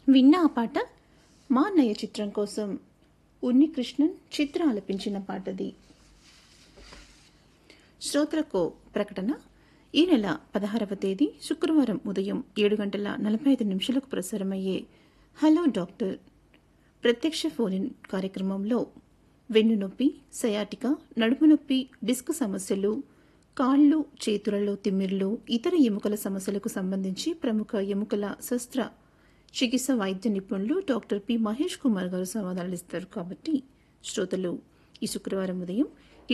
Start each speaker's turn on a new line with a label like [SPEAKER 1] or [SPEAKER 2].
[SPEAKER 1] విన్న ఆ పాట మా అన్నయ్య చిత్రం కోసం ఉన్నికృష్ణన్ చిత్ర ఆలపించిన పాటది. శ్రోతలకు ప్రకటన. ఈ నెల 16వ తేదీ శుక్రవారం ఉదయం 7:45 ప్రసారమయ్యే హలో డాక్టర్ ప్రత్యక్ష ఫోన్ కార్యక్రమంలో వెన్నునొప్పి, సయాటికా, నడుము నొప్పి, డిస్క్ సమస్యలు, కాళ్ళు చేతులలో తిమ్మిర్లు, ఇతర ఎముకల సమస్యలకు సంబంధించి ప్రముఖ ఎముకల శస్త్ర చికిత్స వైద్య నిపుణులు డాక్టర్ పి. మహేష్ కుమార్ గారు సమాధానాలు ఇస్తారు. కాబట్టి శ్రోతలు ఈ శుక్రవారం ఉదయం